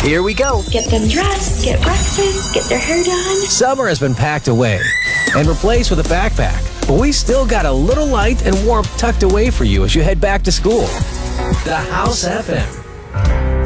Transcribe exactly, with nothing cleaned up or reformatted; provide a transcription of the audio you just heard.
Here we go. Get them dressed, get breakfast, get their hair done. Summer has been packed away and replaced with a backpack, but we still got a little light and warmth tucked away for you as you head back to school. The House F M.